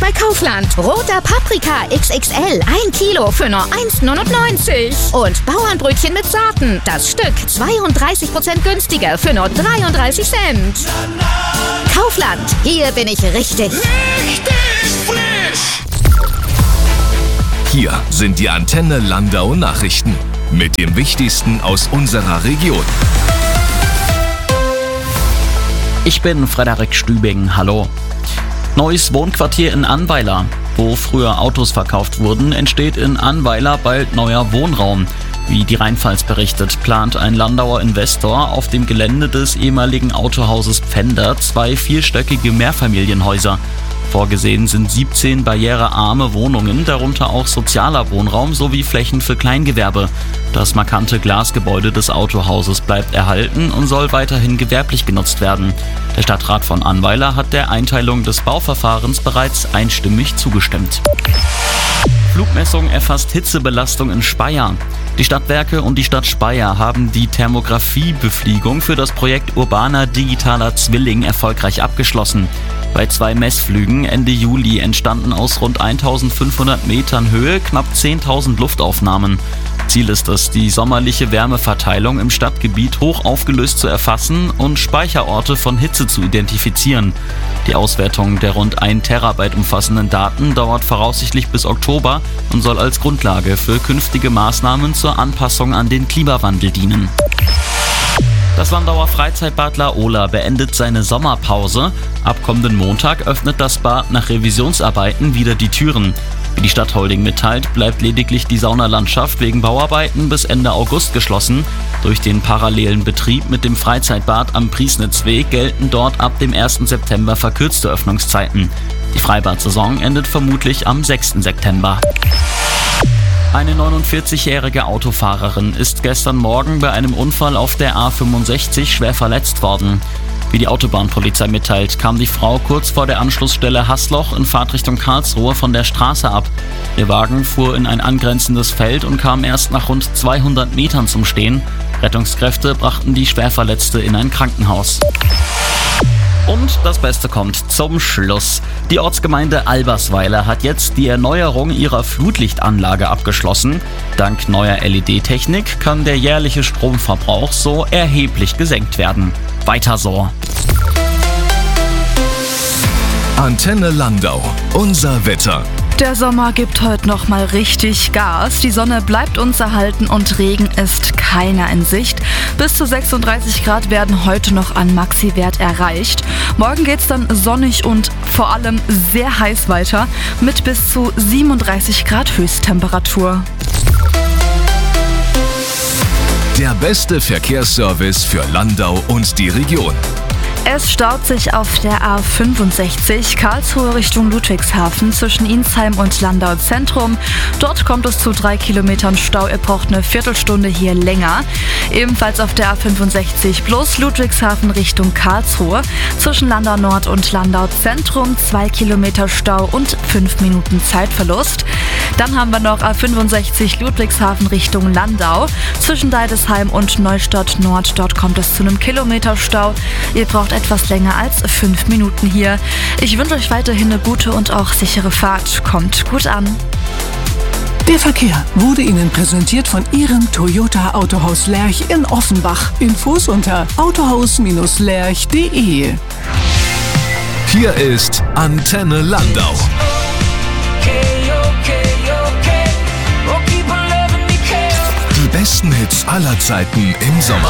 bei Kaufland. Roter Paprika XXL, 1 Kilo für nur 1,99. Und Bauernbrötchen mit Sorten, das Stück 32% günstiger für nur 33 Cent. Kaufland, hier bin ich richtig. Richtig frisch! Hier sind die Antenne Landau Nachrichten mit dem Wichtigsten aus unserer Region. Ich bin Frederik Stübing, hallo. Neues Wohnquartier in Annweiler. Wo früher Autos verkauft wurden, entsteht in Annweiler bald neuer Wohnraum. Wie die Rheinpfalz berichtet, plant ein Landauer Investor auf dem Gelände des ehemaligen Autohauses Pfänder 2 vierstöckige Mehrfamilienhäuser. Vorgesehen sind 17 barrierearme Wohnungen, darunter auch sozialer Wohnraum sowie Flächen für Kleingewerbe. Das markante Glasgebäude des Autohauses bleibt erhalten und soll weiterhin gewerblich genutzt werden. Der Stadtrat von Annweiler hat der Einteilung des Bauverfahrens bereits einstimmig zugestimmt. Flugmessung erfasst Hitzebelastung in Speyer. Die Stadtwerke und die Stadt Speyer haben die Thermografiebefliegung für das Projekt Urbaner Digitaler Zwilling erfolgreich abgeschlossen. Bei 2 Messflügen Ende Juli entstanden aus rund 1500 Metern Höhe knapp 10.000 Luftaufnahmen. Ziel ist es, die sommerliche Wärmeverteilung im Stadtgebiet hoch aufgelöst zu erfassen und Speicherorte von Hitze zu identifizieren. Die Auswertung der rund 1 Terabyte umfassenden Daten dauert voraussichtlich bis Oktober und soll als Grundlage für künftige Maßnahmen zur Anpassung an den Klimawandel dienen. Das Landauer Freizeitbad La Ola beendet seine Sommerpause. Ab kommenden Montag öffnet das Bad nach Revisionsarbeiten wieder die Türen. Wie die Stadtholding mitteilt, bleibt lediglich die Saunalandschaft wegen Bauarbeiten bis Ende August geschlossen. Durch den parallelen Betrieb mit dem Freizeitbad am Priesnitzweg gelten dort ab dem 1. September verkürzte Öffnungszeiten. Die Freibad-Saison endet vermutlich am 6. September. Eine 49-jährige Autofahrerin ist gestern Morgen bei einem Unfall auf der A65 schwer verletzt worden. Wie die Autobahnpolizei mitteilt, kam die Frau kurz vor der Anschlussstelle Haßloch in Fahrtrichtung Karlsruhe von der Straße ab. Ihr Wagen fuhr in ein angrenzendes Feld und kam erst nach rund 200 Metern zum Stehen. Rettungskräfte brachten die Schwerverletzte in ein Krankenhaus. Und das Beste kommt zum Schluss. Die Ortsgemeinde Albersweiler hat jetzt die Erneuerung ihrer Flutlichtanlage abgeschlossen. Dank neuer LED-Technik kann der jährliche Stromverbrauch so erheblich gesenkt werden. Weiter so. Antenne Landau, unser Wetter. Der Sommer gibt heute noch mal richtig Gas. Die Sonne bleibt uns erhalten und Regen ist keiner in Sicht. Bis zu 36 Grad werden heute noch an Maxi-Wert erreicht. Morgen geht's dann sonnig und vor allem sehr heiß weiter mit bis zu 37 Grad Höchsttemperatur. Der beste Verkehrsservice für Landau und die Region. Es staut sich auf der A65 Karlsruhe Richtung Ludwigshafen zwischen Insheim und Landau Zentrum. Dort kommt es zu 3 Kilometern Stau. Ihr braucht eine Viertelstunde hier länger. Ebenfalls auf der A65 plus Ludwigshafen Richtung Karlsruhe zwischen Landau Nord und Landau Zentrum 2 Kilometer Stau und 5 Minuten Zeitverlust. Dann haben wir noch A65 Ludwigshafen Richtung Landau zwischen Deidesheim und Neustadt Nord. Dort kommt es zu einem Kilometer Stau. Ihr braucht etwas länger als 5 Minuten hier. Ich wünsche euch weiterhin eine gute und auch sichere Fahrt. Kommt gut an. Der Verkehr wurde Ihnen präsentiert von Ihrem Toyota Autohaus Lerch in Offenbach. Infos unter autohaus-lerch.de. Hier ist Antenne Landau. Die besten Hits aller Zeiten im Sommer.